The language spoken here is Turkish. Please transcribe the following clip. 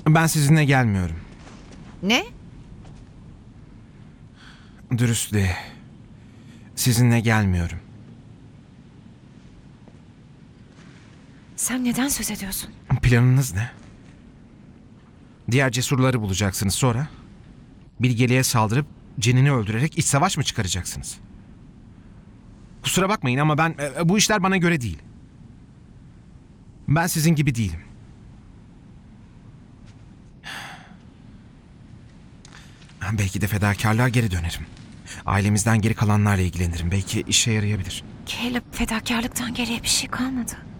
Ben sizinle gelmiyorum. Ne? Dürüstlüğe. Sizinle gelmiyorum. Sen neden söz ediyorsun? Planınız ne? Diğer cesurları bulacaksınız sonra. Bilgeliğe saldırıp Cenini öldürerek iç savaş mı çıkaracaksınız? Kusura bakmayın ama bu işler bana göre değil. Ben sizin gibi değilim. Belki de fedakarlığa geri dönerim. Ailemizden geri kalanlarla ilgilenirim. Belki işe yarayabilir. Caleb, fedakarlıktan geriye bir şey kalmadı.